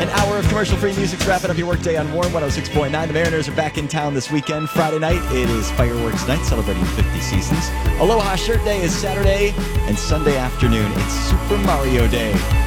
An hour of commercial-free music's wrapping up your workday on Warm 106.9. The Mariners are back in town this weekend. Friday night, it is fireworks night, celebrating 50 seasons. Aloha Shirt Day is Saturday, and Sunday afternoon, it's Super Mario Day.